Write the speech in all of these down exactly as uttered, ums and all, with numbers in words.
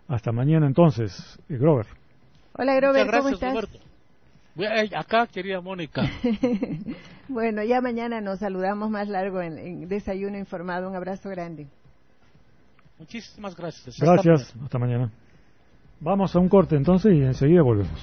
Hasta mañana entonces, eh, Grover. Hola Grover, Muchas ¿cómo gracias, estás? Roberto. Acá, querida Mónica. Bueno, ya mañana nos saludamos más largo en, en Desayuno Informado. Un abrazo grande. Muchísimas gracias. Gracias, Hasta mañana. hasta mañana. Vamos a un corte entonces y enseguida volvemos.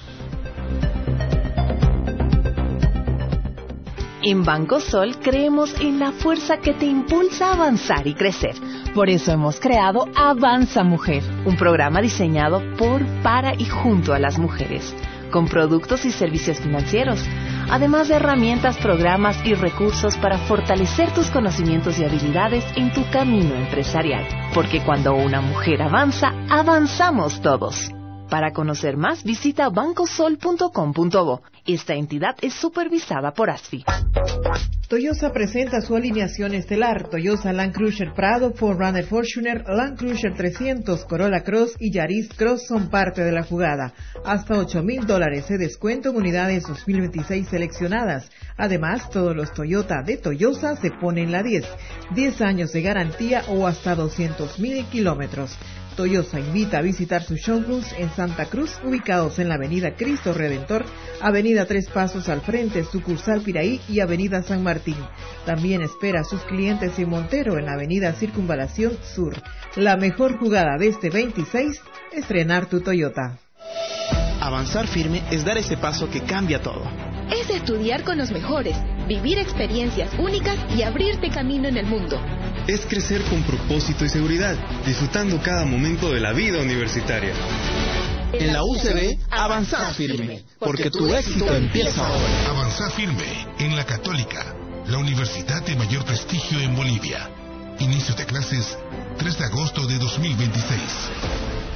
En Banco Sol creemos en la fuerza que te impulsa a avanzar y crecer. Por eso hemos creado Avanza Mujer, un programa diseñado por, para y junto a las mujeres, con productos y servicios financieros, además de herramientas, programas y recursos para fortalecer tus conocimientos y habilidades en tu camino empresarial. Porque cuando una mujer avanza, avanzamos todos. Para conocer más, visita bancosol punto com punto bo. Esta entidad es supervisada por A S F I. Toyota presenta su alineación estelar. Toyota Land Cruiser Prado, cuatro runner Fortuner, Land Cruiser trescientos, Corolla Cross y Yaris Cross son parte de la jugada. Hasta ocho mil dólares de descuento en unidades dos mil veintiséis seleccionadas. Además, todos los Toyota de Toyosa se ponen la diez. diez años de garantía o hasta doscientos mil kilómetros. Toyosa invita a visitar sus showrooms en Santa Cruz, ubicados en la Avenida Cristo Redentor, Avenida Tres Pasos al Frente, sucursal Piraí y Avenida San Martín. También espera a sus clientes en Montero, en la Avenida Circunvalación Sur. La mejor jugada de este veintiséis, estrenar tu Toyota. Avanzar firme es dar ese paso que cambia todo. Es estudiar con los mejores, vivir experiencias únicas y abrirte camino en el mundo. Es crecer con propósito y seguridad, disfrutando cada momento de la vida universitaria. En la U C B, avanzar firme, porque tu éxito empieza ahora. Avanzar firme en la Católica, la universidad de mayor prestigio en Bolivia. Inicio de clases tres de agosto de dos mil veintiséis.